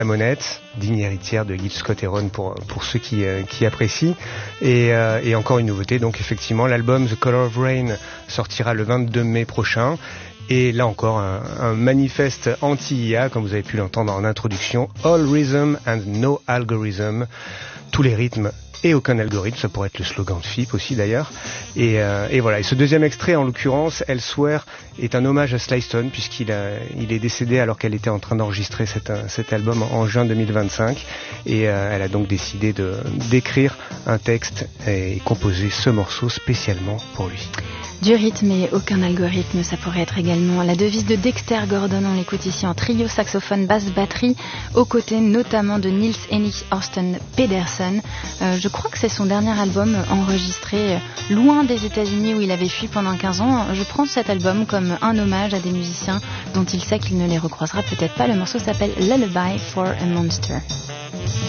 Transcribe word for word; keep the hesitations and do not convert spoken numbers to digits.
Monette, digne héritière de Gil Scott-Heron pour pour ceux qui euh, qui apprécient, et euh, et encore une nouveauté, donc effectivement l'album The Color of Rain sortira le vingt-deux mai prochain, et là encore un, un manifeste anti-I A, comme vous avez pu l'entendre en introduction. All rhythm and no algorithm, tous les rythmes et aucun algorithme, ça pourrait être le slogan de F I P aussi d'ailleurs. Et, euh, et voilà. Et ce deuxième extrait, en l'occurrence, Elsewhere, est un hommage à Sly Stone, puisqu'il a, il est décédé alors qu'elle était en train d'enregistrer cet, cet album en juin deux mille vingt-cinq. Et euh, elle a donc décidé de, d'écrire un texte et composer ce morceau spécialement pour lui. Du rythme et aucun algorithme, ça pourrait être également la devise de Dexter Gordon. On l'écoute ici en trio, saxophone, basse, batterie, aux côtés notamment de Nils Henning Horsten Pedersen. Euh, je crois que c'est son dernier album enregistré loin des États-Unis où il avait fui pendant quinze ans. Je prends cet album comme un hommage à des musiciens dont il sait qu'il ne les recroisera peut-être pas. Le morceau s'appelle Lullaby for a Monster.